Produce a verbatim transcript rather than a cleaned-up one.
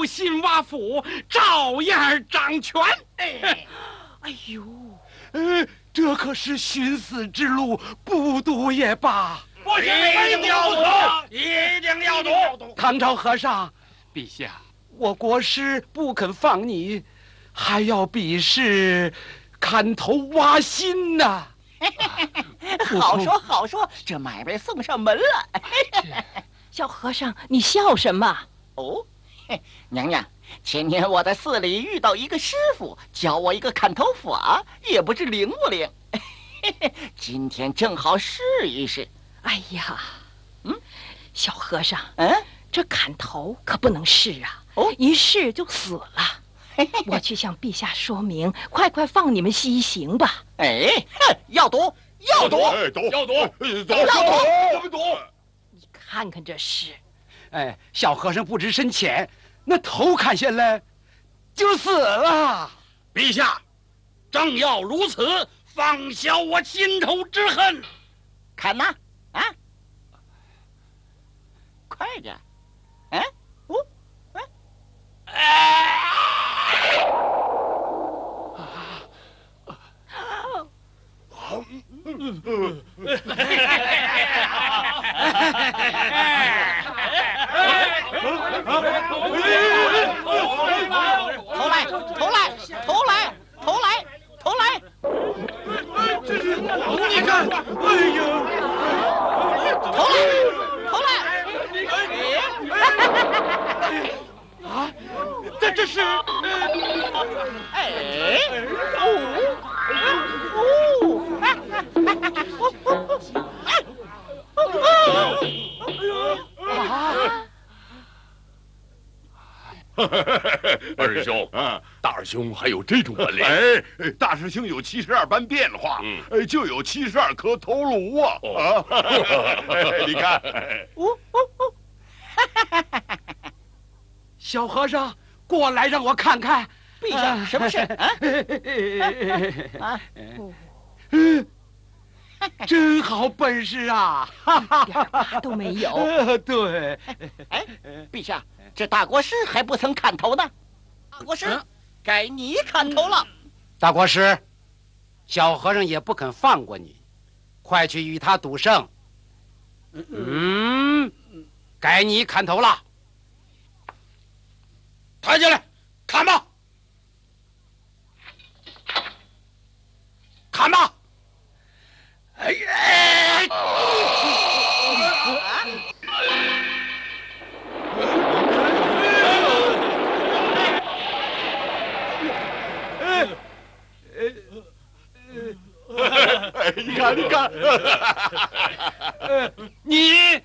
心挖腹，照样掌权。 哎，哎呦， 呃，这可是寻死之路，不读也罢。 不行，一定要读，一定要读。 唐朝和尚，陛下，我国师不肯放你，还要比试砍头挖心呐、 好说好说，这买卖送上门了。 小和尚，你笑什么？ 哦，娘娘，前年我在寺里遇到一个师傅，教我一个砍头法，也不知灵不灵。今天正好试一试。 哎呀，嗯，小和尚， 嗯， 这砍头可不能试啊！ 哦， 一试就死了。我去向陛下说明，快快放你们西行吧。 哎，要读要读要读读要读， 怎么读？ 你看看这是。 哎，小和尚不知深浅，那头砍下来就死了。 陛下，正要如此，放消我心头之恨。 砍呐！啊，快点！哎，哦，哎，哎！头来，头来，头来，头来，头来！ 你看，哎呦！ 头来，头来！ 啊，这这是？ 哎，哦， 啊！ 二兄， 啊， 大师兄还有这种本领？ 哎，大师兄有七十二般变化， 嗯， 哎，就有七十二颗头颅啊！ 哦、 啊，你看， 哦哦哦， 小和尚，过来让我看看。 陛下，什么事啊？啊， 嗯，真好本事啊！ 一点疤都没有。 对。 哎，陛下，这大国师还不曾砍头呢。大国师，嗯、该你砍头了。 大国师，小和尚也不肯放过你，快去与他赌胜。嗯，该你砍头了。 抬起来，砍吧，砍吧！哎呀！ 哎，你看，你看， 你